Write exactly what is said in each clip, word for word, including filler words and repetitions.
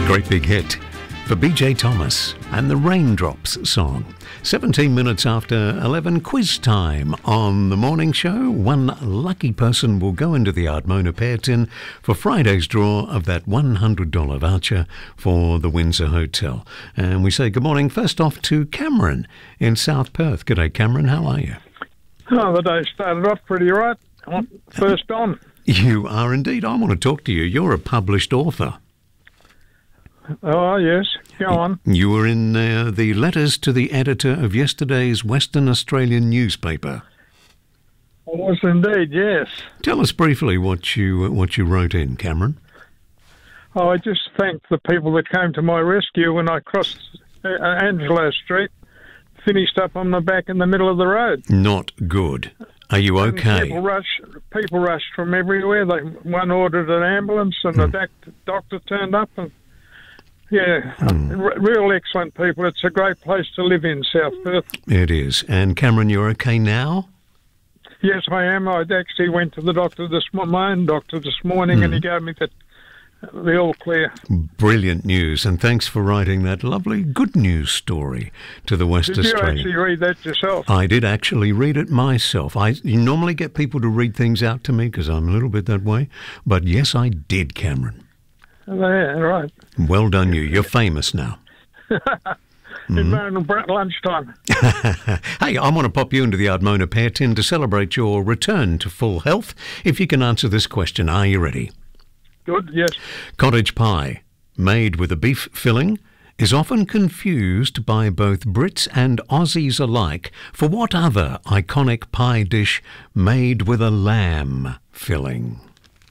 Great big hit for B J Thomas and the Raindrops song. seventeen minutes after eleven, quiz time on the morning show. One lucky person will go into the Ardmona Pear Tin for Friday's draw of that one hundred dollars voucher for the Windsor Hotel. And we say good morning first off to Cameron in South Perth. G'day, Cameron. How are you? Oh, the day started off pretty right. First on. You are indeed. I want to talk to you. You're a published author. Oh, yes. Go on. You were in uh, the letters to the editor of yesterday's Western Australian newspaper. I was indeed, yes. Tell us briefly what you what you wrote in, Cameron. Oh, I just thanked the people that came to my rescue when I crossed uh, Angelo Street, finished up on the back in the middle of the road. Not good. Are you And okay? People rushed, people rushed from everywhere. They, one ordered an ambulance and Hmm. the doc, doctor turned up and Yeah, Hmm. r- real excellent people. It's a great place to live in, South Perth. It is. And Cameron, you're okay now? Yes, I am. I actually went to the doctor this mo- my own doctor this morning, and he gave me the the all clear. Brilliant news, and thanks for writing that lovely good news story to the West Did you Australian. actually read that yourself? I did actually read it myself. I you normally get people to read things out to me because I'm a little bit that way, but yes, I did, Cameron. Yeah, right. Well done, you. You're famous now. Mm-hmm. Around lunchtime. Hey, I want to pop you into the Ardmona Pear Tin to celebrate your return to full health. If you can answer this question, are you ready? Good. Yes. Cottage pie, made with a beef filling, is often confused by both Brits and Aussies alike for what other iconic pie dish made with a lamb filling?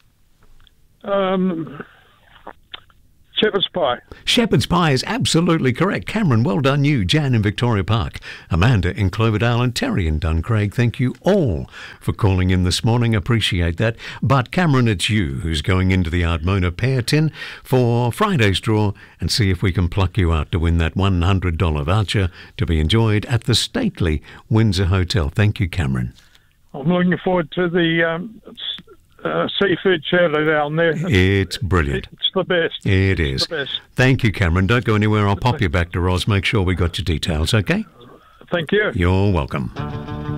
Um, shepherd's pie. Shepherd's pie is absolutely correct. Cameron, well done you. Jan in Victoria Park, Amanda in Cloverdale, and Terry in Duncraig. Thank you all for calling in this morning. Appreciate that. But Cameron, it's you who's going into the Ardmona Pear Tin for Friday's draw and see if we can pluck you out to win that one hundred dollars voucher to be enjoyed at the stately Windsor Hotel. Thank you, Cameron. I'm looking forward to the um, s- uh, seafood chowder down there. It's brilliant. It's the best. It is. The best. Thank you, Cameron. Don't go anywhere. I'll pop you back to Roz. Make sure we got your details, okay? Thank you. You're welcome.